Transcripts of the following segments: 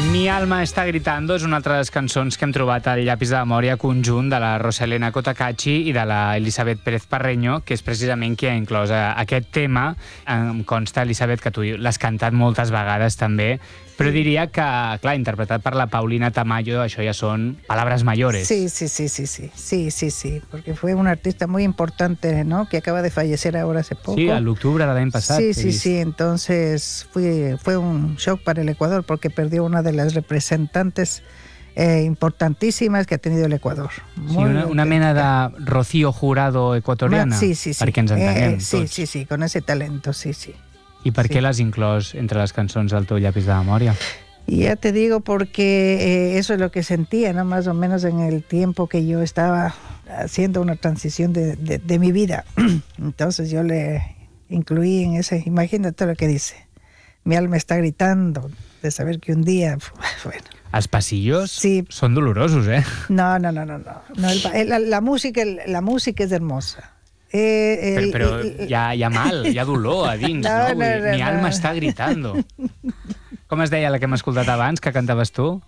Mi alma està gritando és una altra de les cançons que hem trobat al llapis de memòria conjunt de la Rosalena Cotacachi i de la Elisabet Pérez Parreño, que és precisament qui ha inclòs aquest tema. Em consta, Elisabet, que tu l'has cantat moltes vegades també, però diria que, clar, interpretat per la Paulina Tamayo, això ja són palabras mayores. Sí, porque fue un artista muy importante, ¿no? Que acaba de fallecer ahora hace poco. Sí, al octubre de l'any passat. Sí, entonces fue un shock para el Ecuador porque perdió una de las representantes importantíssimes que ha tenido el Ecuador. Una mena de Rocío Jurado ecuatoriana, sí. perquè ens entenem tots. Sí, con ese talento, sí. I per què l'has inclòs entre les cançons del teu llapis de memòria? Y ya te digo porque eso es lo que sentía, ¿no? Más o menos en el tiempo que yo estaba haciendo una transición de mi vida. Entonces yo le incluí en ese, imagínate lo que dice. Mi alma está gritando de saber que un día, bueno. Els passillos sí. Són dolorosos, ¿eh? No. La música es hermosa. Però hi ha mal, hi ha dolor a dins, no? Mi alma està gritando. Com es deia la que hem escoltat abans, que cantaves tu?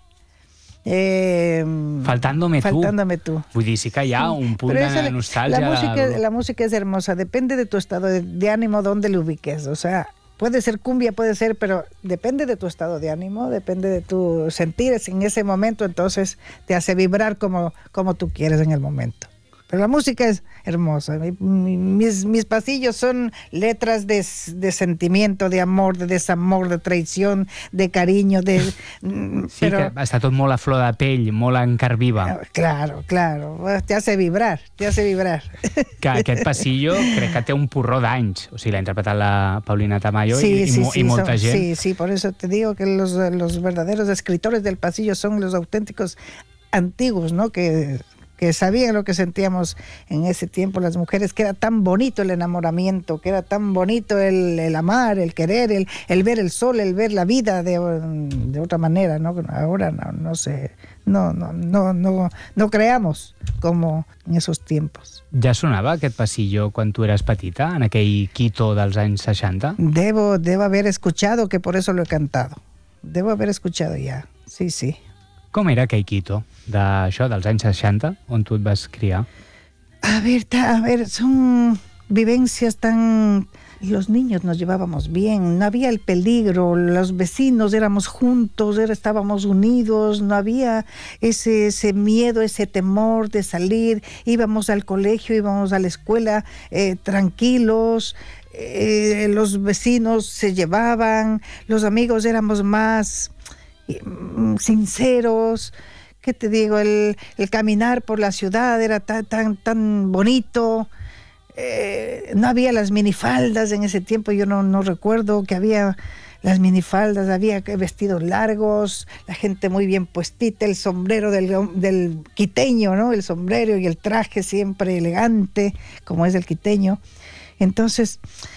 Faltándome tú. Vull dir, sí que hi ha un punt de nostàlgia. La música es hermosa, depende de tu estado de ánimo, donde lo ubiques, o sea, puede ser cumbia, puede ser, pero depende de tu estado de ánimo, depende de tu sentir en ese momento, entonces te hace vibrar como tú quieres en el momento. Pero la música es hermosa. Mis pasillos son letras de sentimiento, de amor, de desamor, de traición, de cariño. Sí, però... que està tot molt a flor de pell, molt en carn viva. Claro. Te hace vibrar. Que aquest passillo crec que té un porró d'anys. O sigui, l'ha interpretat la Paulina Tamayo i molta gent. Sí, por eso te digo que los verdaderos escritores del pasillo son los auténticos antiguos, ¿no? Que sabían lo que sentíamos en ese tiempo las mujeres, que era tan bonito el enamoramiento, que era tan bonito el amar, el querer, el ver el sol, el ver la vida de otra manera, ¿no? Ahora no sé, no creamos como en esos tiempos. Ja sonava aquest passillo quan tu eres petita, en aquell Quito dels anys 60? Debo haber escuchado, que por eso lo he cantado. Debo haber escuchado ya, sí. Com era aquell Quito d'això, dels anys 60, on tu et vas criar? A ver, son vivencias tan... Los niños nos llevábamos bien, no había el peligro, los vecinos éramos juntos, estábamos unidos, no había ese miedo, ese temor de salir, íbamos al colegio, íbamos a la escuela tranquilos, los vecinos se llevaban, los amigos éramos más sinceros. ¿Qué te digo? El caminar por la ciudad era tan bonito. No había las minifaldas en ese tiempo, yo no recuerdo que había las minifaldas, había vestidos largos, la gente muy bien puestita, el sombrero del quiteño, ¿no? El sombrero y el traje siempre elegante, como es el quiteño. Entonces...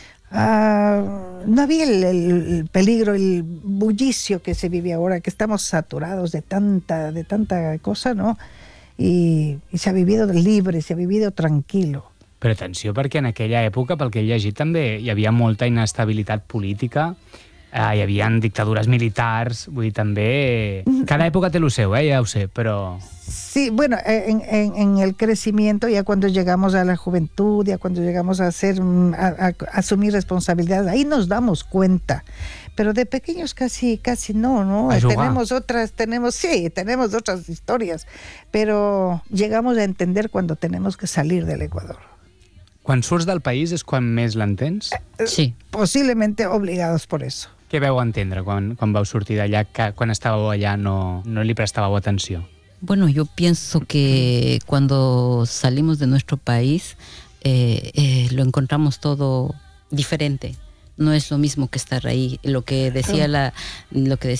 no había el peligro, el bullicio que se vive ahora, que estamos saturados de tanta cosa, ¿no? Y se ha vivido libre, se ha vivido tranquilo. Però atenció, perquè en aquella època, pel que he llegit, també hi havia molta inestabilitat política, hi havia dictadures militars, vull dir, també... Cada època té lo seu, ja ho sé, però... Sí, bueno, en el crecimiento, ya cuando llegamos a la juventud, ya cuando llegamos a asumir responsabilidades, ahí nos damos cuenta. Pero de pequeños casi no. Tenemos otras historias, pero llegamos a entender cuando tenemos que salir del Ecuador. Quan surts del país és quan més l'entens? Sí. Posiblemente obligados por eso. Què vau entendre quan vau sortir d'allà, que quan estàveu allà no li prestàveu atenció? Bueno, yo pienso que cuando salimos de nuestro país lo encontramos todo diferente. No es lo mismo que estar ahí. Lo que decía